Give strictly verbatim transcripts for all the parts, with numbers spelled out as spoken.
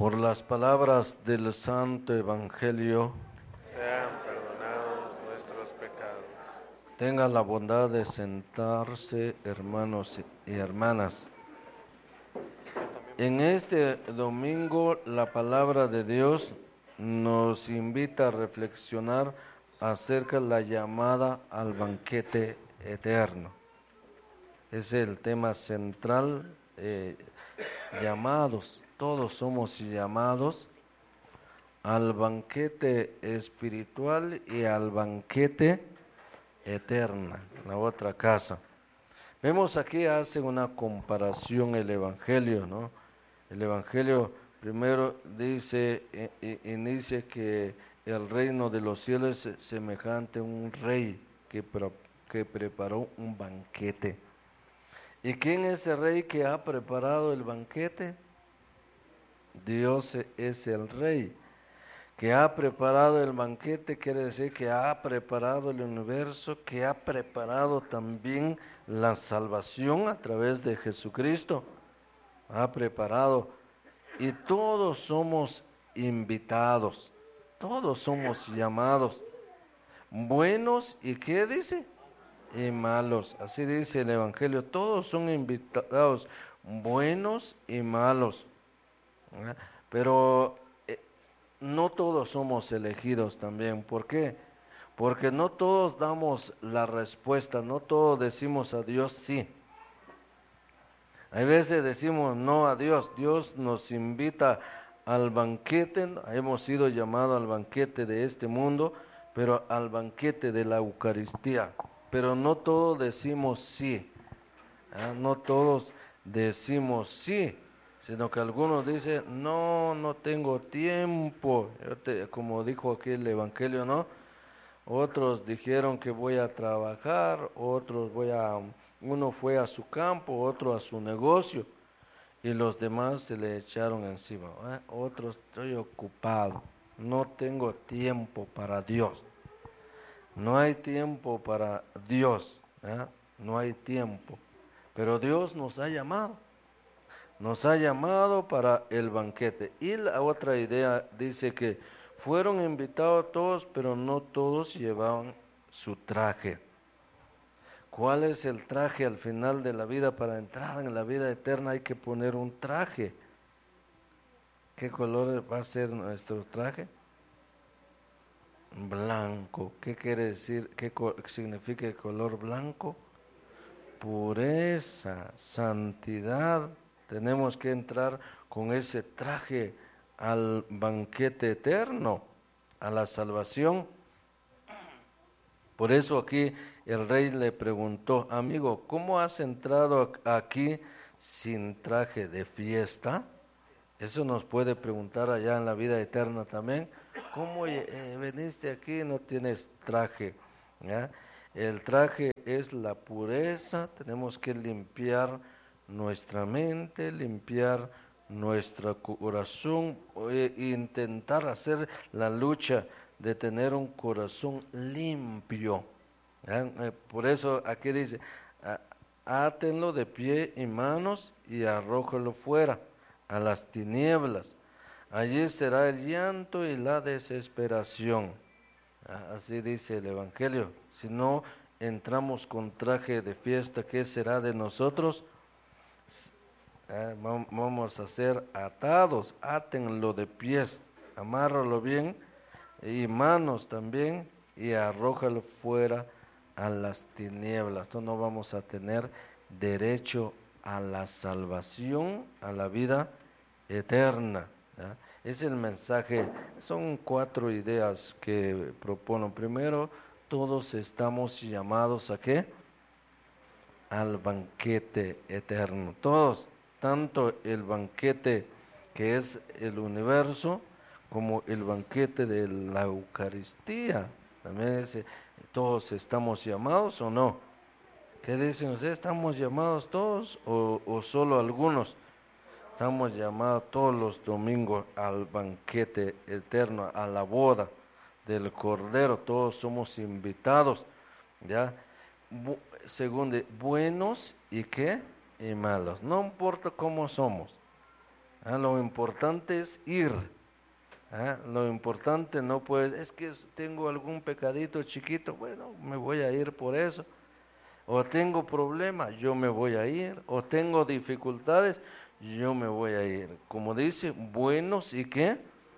Por las palabras del Santo Evangelio, Sean perdonados nuestros pecados. tengan la bondad de sentarse, hermanos y hermanas. En este domingo la palabra de Dios nos invita a reflexionar acerca de la llamada al banquete eterno. Es el tema central, eh, llamados, todos somos llamados al banquete espiritual y al banquete eterno, la otra casa. Vemos aquí, hace una comparación el Evangelio, ¿no? El Evangelio primero dice, eh, eh, inicia que el reino de los cielos es semejante a un rey que, pro, que preparó un banquete. ¿Y quién es el rey que ha preparado el banquete? Dios es el rey. Que ha preparado el banquete quiere decir que ha preparado el universo, que ha preparado también la salvación a través de Jesucristo. Ha preparado y todos somos invitados, todos somos llamados, buenos y ¿qué dice? Y malos. Así dice el Evangelio, todos son invitados, buenos y malos. ¿Verdad? Pero eh, no todos somos elegidos también. ¿Por qué? Porque no todos damos la respuesta, no todos decimos a Dios sí. Hay veces decimos no a Dios, Dios nos invita al banquete, hemos sido llamados al banquete de este mundo, pero al banquete de la Eucaristía. Pero no todos decimos sí, ¿eh? No todos decimos sí, sino que algunos dicen, no, no tengo tiempo, Yo te- como dijo aquí el Evangelio, ¿no? Otros dijeron que voy a trabajar, otros voy a, uno fue a su campo, otro a su negocio, y los demás se le echaron encima. ¿Eh? Otros, estoy ocupado, no tengo tiempo para Dios. No hay tiempo para Dios, ¿eh? No hay tiempo. Pero Dios nos ha llamado, nos ha llamado para el banquete. Y la otra idea dice que fueron invitados todos, pero no todos llevaban su traje. ¿Cuál es el traje al final de la vida? Para entrar en la vida eterna hay que poner un traje. ¿Qué color va a ser nuestro traje? Blanco. ¿Qué quiere decir? ¿Qué significa el color blanco? Pureza, santidad. Tenemos que entrar con ese traje al banquete eterno, a la salvación. Por eso aquí el rey le preguntó, amigo, ¿cómo has entrado aquí sin traje de fiesta? Eso nos puede preguntar allá en la vida eterna también. ¿Cómo eh, viniste aquí y no tienes traje? ¿Ya? El traje es la pureza, tenemos que limpiar nuestra mente, limpiar nuestro corazón, e intentar hacer la lucha de tener un corazón limpio. ¿Ya? Eh, Por eso aquí dice, átenlo de pie y manos y arrójalo fuera a las tinieblas. Allí será el llanto y la desesperación. Ah, Así dice el Evangelio. Si no entramos con traje de fiesta, ¿qué será de nosotros? Ah, Vamos a ser atados, átenlo de pies, amárralo bien y manos también y arrójalo fuera a las tinieblas. Entonces no vamos a tener derecho a la salvación, a la vida eterna. ¿Ya? Es el mensaje, son cuatro ideas que proponen. Primero, todos estamos llamados a qué? Al banquete eterno. Todos, tanto el banquete que es el universo, como el banquete de la Eucaristía. También dice, todos estamos llamados o no. ¿Qué dicen ustedes? ¿Estamos llamados todos o, o solo algunos? Estamos llamados todos los domingos al banquete eterno, a la boda del Cordero. Todos somos invitados, ¿ya? Bu según de buenos y qué y malos. No importa cómo somos. Ah, lo importante es ir. Ah, lo importante no puede, es que tengo algún pecadito chiquito, bueno, me voy a ir por eso. O tengo problemas, yo me voy a ir. O tengo dificultades, yo me voy a ir. Como dice, buenos y qué,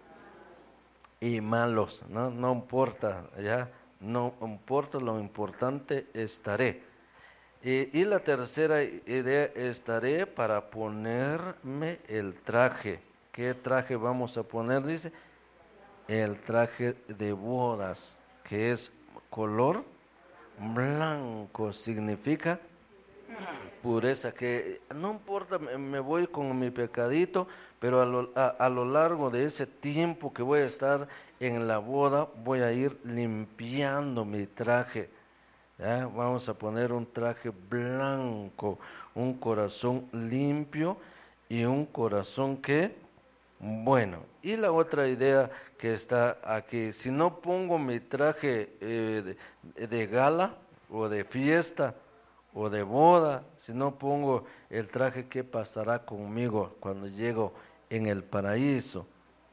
y malos, no, no importa, ya, no importa, lo importante estaré. Y, y la tercera idea, estaré para ponerme el traje. ¿Qué traje vamos a poner? Dice, el traje de bodas, que es color blanco, significa pureza, que no importa, me, me voy con mi pecadito, pero a lo, a, a lo largo de ese tiempo que voy a estar en la boda, voy a ir limpiando mi traje. ¿Ya? Vamos a poner un traje blanco, un corazón limpio y un corazón que bueno. Y la otra idea que está aquí, si no pongo mi traje eh, de, de gala o de fiesta o de boda, si no pongo el traje, ¿qué pasará conmigo cuando llego en el paraíso?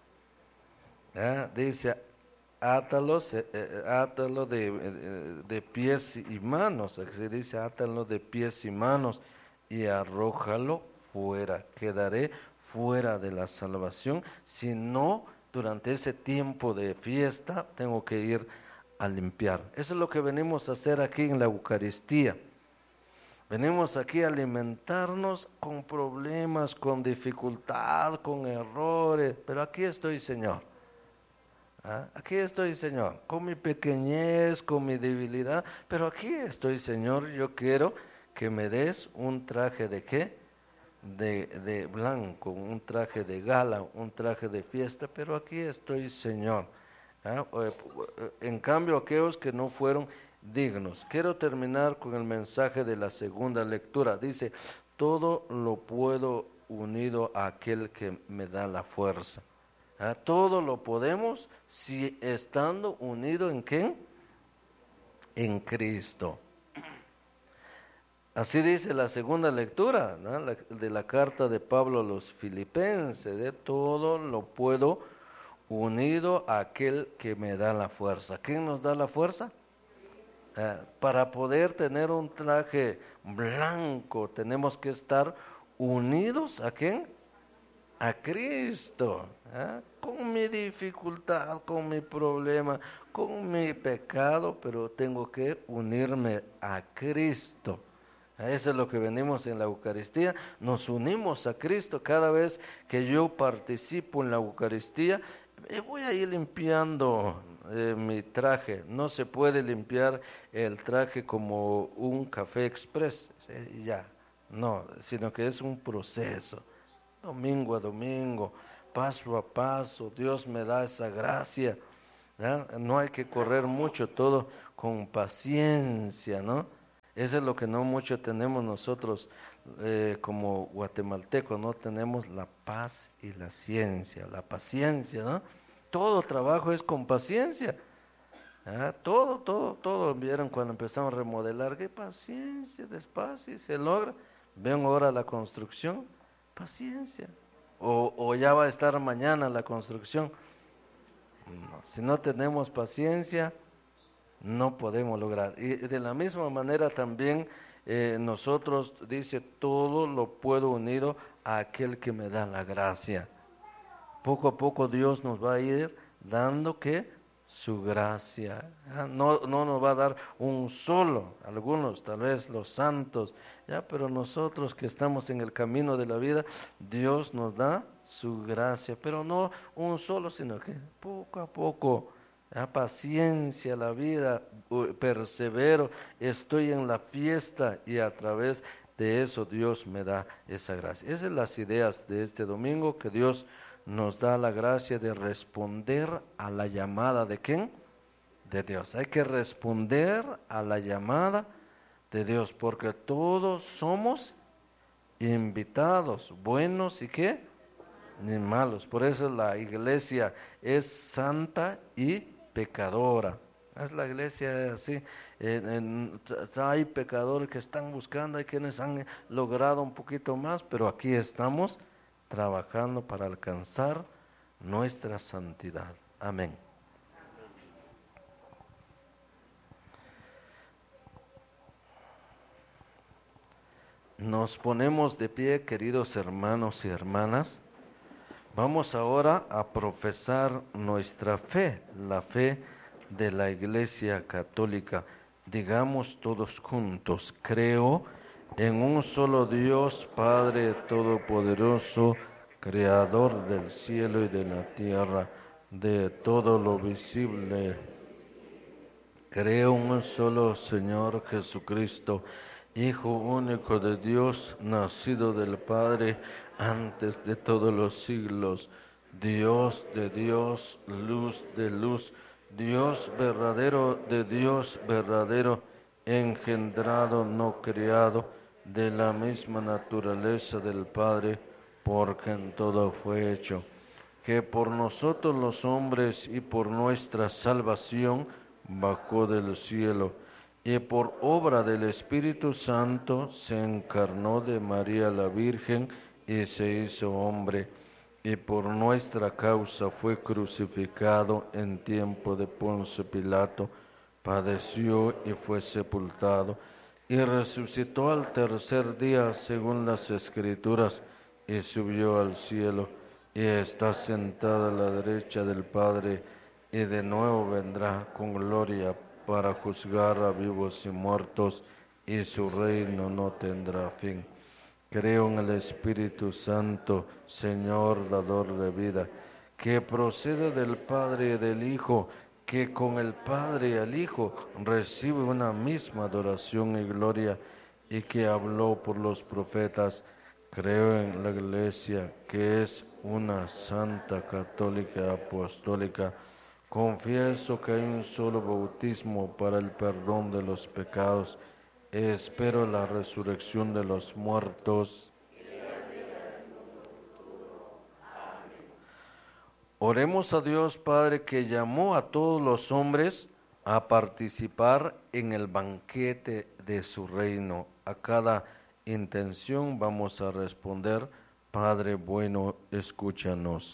¿Ya? Dice, átalos, eh, eh, átalo de, eh, de pies y manos, se dice átalo de pies y manos y arrójalo fuera, quedaré fuera de la salvación, si no durante ese tiempo de fiesta tengo que ir a limpiar. Eso es lo que venimos a hacer aquí en la Eucaristía. Venimos aquí a alimentarnos con problemas, con dificultad, con errores, pero aquí estoy, Señor. ¿Ah? Aquí estoy, Señor, con mi pequeñez, con mi debilidad, pero aquí estoy, Señor. Yo quiero que me des un traje de qué, de, de blanco, un traje de gala, un traje de fiesta, pero aquí estoy, Señor. ¿Ah? En cambio, aquellos que no fueron dignos. Quiero terminar con el mensaje de la segunda lectura. Dice, todo lo puedo unido a aquel que me da la fuerza. ¿Ah? Todo lo podemos si estando unido en quién, en Cristo. Así dice la segunda lectura, ¿no? la, de la carta de Pablo a los Filipenses, de todo lo puedo unido a aquel que me da la fuerza. ¿Quién nos da la fuerza? Eh, para poder tener un traje blanco tenemos que estar unidos a quién, a Cristo, ¿eh? Con mi dificultad, con mi problema, con mi pecado, pero tengo que unirme a Cristo. Eso es lo que venimos en la Eucaristía, nos unimos a Cristo. Cada vez que yo participo en la Eucaristía, me voy a ir limpiando eh, mi traje. No se puede limpiar el traje como un café express, ¿sí? Ya, no, sino que es un proceso, domingo a domingo, paso a paso. Dios me da esa gracia, ¿ya? No hay que correr mucho, todo con paciencia, ¿no? Eso es lo que no mucho tenemos nosotros eh, como guatemaltecos, no tenemos la paz y la ciencia, la paciencia, ¿no? Todo trabajo es con paciencia. ¿Ah? Todo, todo, todo. Vieron cuando empezamos a remodelar, qué paciencia, despacio, y se logra. Ven ahora la construcción, paciencia. O, o ya va a estar mañana la construcción. No, si no tenemos paciencia, no podemos lograr. Y de la misma manera también eh, nosotros, dice, todo lo puedo unido a aquel que me da la gracia. Poco a poco Dios nos va a ir dando que su gracia. ¿Ya? No, no nos va a dar un solo, algunos, tal vez los santos, ya, pero nosotros que estamos en el camino de la vida, Dios nos da su gracia, pero no un solo, sino que poco a poco. La paciencia, la vida, persevero, estoy en la fiesta y a través de eso Dios me da esa gracia. Esas son las ideas de este domingo, que Dios nos da la gracia de responder a la llamada de ¿quién? De Dios. Hay que responder a la llamada de Dios, porque todos somos invitados, buenos y qué, ni malos. Por eso la iglesia es santa y pecadora. Es la iglesia así. En, en, hay pecadores que están buscando, hay quienes han logrado un poquito más, pero aquí estamos trabajando para alcanzar nuestra santidad. Amén. Nos ponemos de pie, queridos hermanos y hermanas. Vamos ahora a profesar nuestra fe, la fe de la Iglesia Católica. Digamos todos juntos: creo en un solo Dios, Padre Todopoderoso, Creador del cielo y de la tierra, de todo lo visible. Creo en un solo Señor Jesucristo, Hijo único de Dios, nacido del Padre antes de todos los siglos, Dios de Dios, luz de luz, Dios verdadero de Dios verdadero, engendrado, no criado, de la misma naturaleza del Padre, porque en todo fue hecho, que por nosotros los hombres y por nuestra salvación bajó del cielo, y por obra del Espíritu Santo se encarnó de María la Virgen y se hizo hombre, y por nuestra causa fue crucificado en tiempo de Poncio Pilato, padeció y fue sepultado, y resucitó al tercer día según las Escrituras, y subió al cielo, y está sentado a la derecha del Padre, y de nuevo vendrá con gloria para juzgar a vivos y muertos, y su reino no tendrá fin. Creo en el Espíritu Santo, Señor, dador de vida, que procede del Padre y del Hijo, que con el Padre y el Hijo recibe una misma adoración y gloria, y que habló por los profetas. Creo en la Iglesia, que es una santa, católica, apostólica. Confieso que hay un solo bautismo para el perdón de los pecados. Espero la resurrección de los muertos. Oremos a Dios Padre, que llamó a todos los hombres a participar en el banquete de su reino. A cada intención vamos a responder: Padre bueno, escúchanos.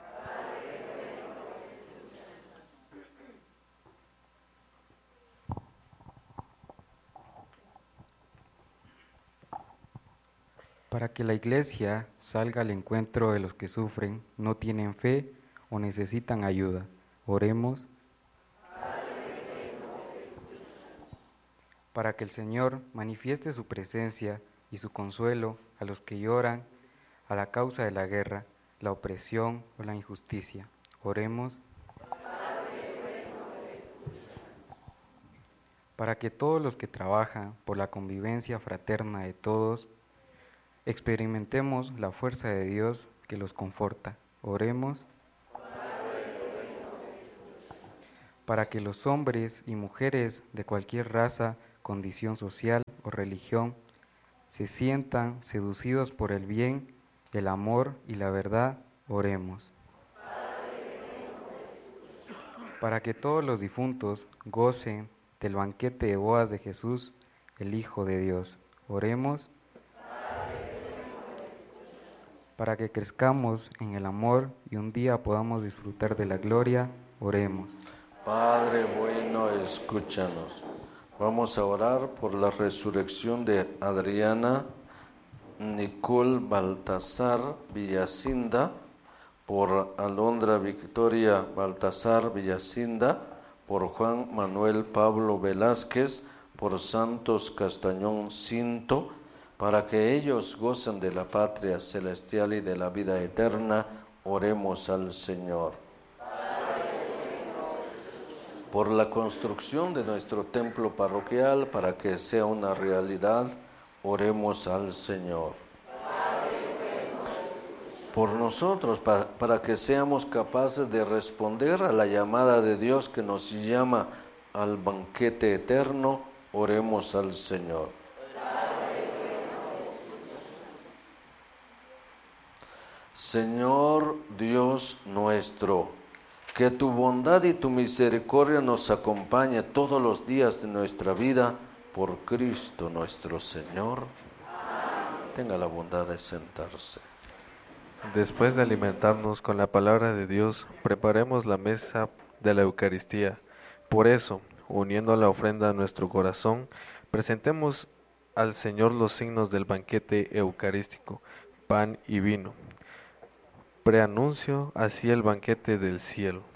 Para que la Iglesia salga al encuentro de los que sufren, no tienen fe o necesitan ayuda. Oremos. Para que el Señor manifieste su presencia y su consuelo a los que lloran a la causa de la guerra, la opresión o la injusticia. Oremos. Para que todos los que trabajan por la convivencia fraterna de todos experimentemos la fuerza de Dios que los conforta. Oremos. Para que los hombres y mujeres de cualquier raza, condición social o religión se sientan seducidos por el bien, el amor y la verdad. Oremos. Para que todos los difuntos gocen del banquete de bodas de Jesús, el Hijo de Dios. Oremos. Para que crezcamos en el amor y un día podamos disfrutar de la gloria. Oremos. Padre bueno, escúchanos. Vamos a orar por la resurrección de Adriana Nicole Baltasar Villacinda, por Alondra Victoria Baltasar Villacinda, por Juan Manuel Pablo Velázquez, por Santos Castañón Cinto, para que ellos gocen de la patria celestial y de la vida eterna. Oremos al Señor. Por la construcción de nuestro templo parroquial, para que sea una realidad, oremos al Señor. Por nosotros, para, para que seamos capaces de responder a la llamada de Dios que nos llama al banquete eterno, oremos al Señor. Señor Dios nuestro, que tu bondad y tu misericordia nos acompañe todos los días de nuestra vida, por Cristo nuestro Señor. Amén. Tenga la bondad de sentarse. Después de alimentarnos con la palabra de Dios, preparemos la mesa de la Eucaristía. Por eso, uniendo la ofrenda a nuestro corazón, presentemos al Señor los signos del banquete eucarístico, pan y vino. Preanuncio así el banquete del cielo.